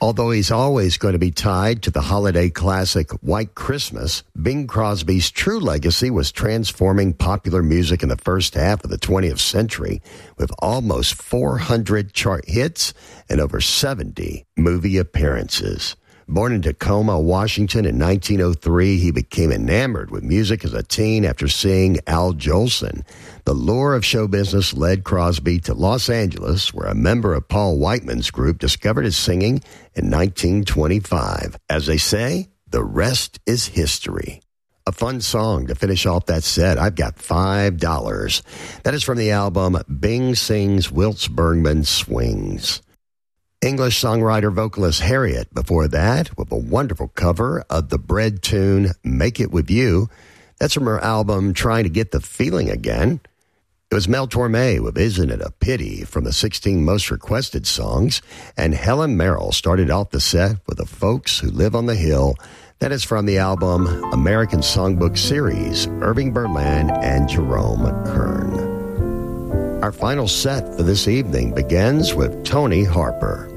Although he's always going to be tied to the holiday classic White Christmas, Bing Crosby's true legacy was transforming popular music in the first half of the 20th century with almost 400 chart hits and over 70 movie appearances. Born in Tacoma, Washington in 1903, he became enamored with music as a teen after seeing Al Jolson. The lure of show business led Crosby to Los Angeles, where a member of Paul Whiteman's group discovered his singing in 1925. As they say, the rest is history. A fun song to finish off that set. I've got $5. That is from the album Bing Sings, Wilts Bergman Swings. English songwriter-vocalist Harriet before that with a wonderful cover of the Bread tune Make It With You. That's from her album Trying to Get the Feeling Again. It was Mel Torme with Isn't It a Pity from the 16 most requested songs. And Helen Merrill started off the set with The Folks Who Live on the Hill. That is from the album American Songbook Series, Irving Berlin and Jerome Kern. Our final set for this evening begins with Tony Harper.